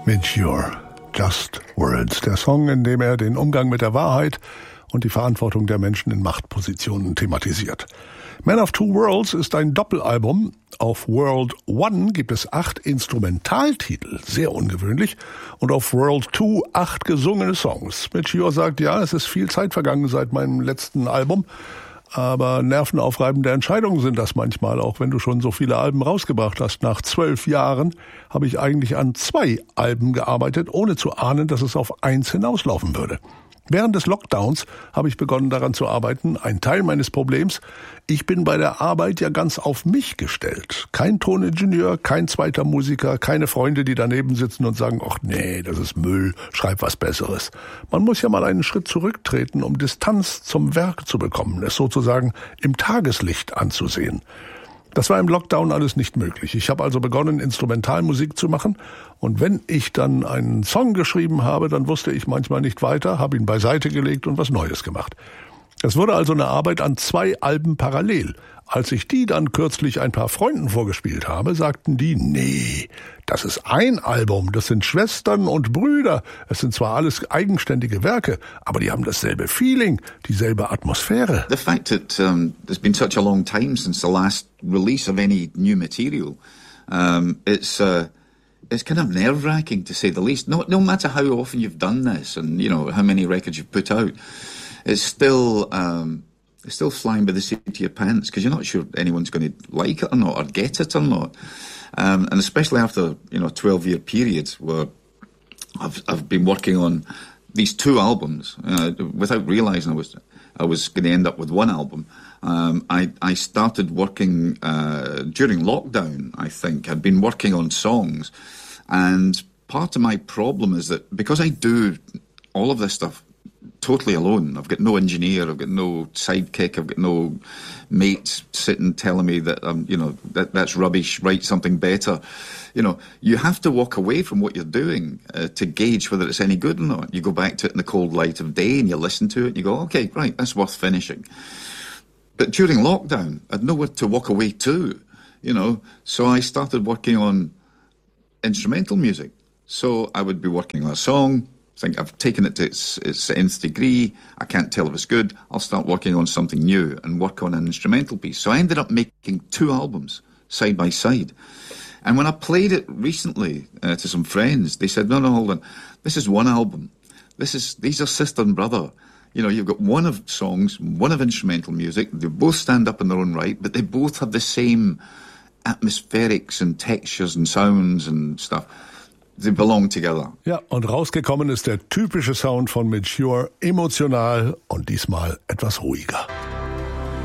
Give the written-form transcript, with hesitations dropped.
Mature, Just Words, der Song, in dem er den Umgang mit der Wahrheit und die Verantwortung der Menschen in Machtpositionen thematisiert. Man of Two Worlds ist ein Doppelalbum. Auf World 1 gibt es 8 Instrumentaltitel, sehr ungewöhnlich, und auf World 2 8 gesungene Songs. Mature sagt, ja, es ist viel Zeit vergangen seit meinem letzten Album, aber nervenaufreibende Entscheidungen sind das manchmal, auch wenn du schon so viele Alben rausgebracht hast. Nach 12 Jahren habe ich eigentlich an 2 Alben gearbeitet, ohne zu ahnen, dass es auf 1 hinauslaufen würde. Während des Lockdowns habe ich begonnen daran zu arbeiten. Ein Teil meines Problems: ich bin bei der Arbeit ja ganz auf mich gestellt. Kein Toningenieur, kein zweiter Musiker, keine Freunde, die daneben sitzen und sagen, ach nee, das ist Müll, schreib was Besseres. Man muss ja mal einen Schritt zurücktreten, um Distanz zum Werk zu bekommen, es sozusagen im Tageslicht anzusehen. Das war im Lockdown alles nicht möglich. Ich habe also begonnen, Instrumentalmusik zu machen. Und wenn ich dann einen Song geschrieben habe, dann wusste ich manchmal nicht weiter, habe ihn beiseite gelegt und was Neues gemacht. Es wurde also eine Arbeit an 2 Alben parallel. Als ich die dann kürzlich ein paar Freunden vorgespielt habe, sagten die, nee, das ist ein Album, das sind Schwestern und Brüder. Es sind zwar alles eigenständige Werke, aber die haben dasselbe Feeling, dieselbe Atmosphäre. The fact that there's been such a long time since the last release of any new material, it's kind of nerve-wracking to say the least. No matter how often you've done this and, you know, how many records you've put out, it's still flying by the seat of your pants because you're not sure anyone's going to like it or not or get it or not. And especially after, you know, a 12-year period where I've been working on these 2 albums without realising I was going to end up with 1 album. I started working during lockdown, I think. I'd been working on songs. And part of my problem is that because I do all of this stuff totally alone, I've got no engineer, I've got no sidekick, I've got no mate sitting telling me that, that's rubbish, write something better. You know, you have to walk away from what you're doing to gauge whether it's any good or not. You go back to it in the cold light of day and you listen to it and you go, okay, right, that's worth finishing. But during lockdown, I'd nowhere to walk away to, you know, so I started working on instrumental music. So I would be working on a song, think I've taken it to its nth degree, I can't tell if it's good, I'll start working on something new and work on an instrumental piece. So I ended up making 2 albums side by side. And when I played it recently to some friends, they said, no, hold on, this is 1 album. These are sister and brother. You know, you've got 1 of songs, 1 of instrumental music, they both stand up in their own right, but they both have the same atmospherics and textures and sounds and stuff. They belong together. Ja, und rausgekommen ist der typische Sound von Mature, emotional und diesmal etwas ruhiger.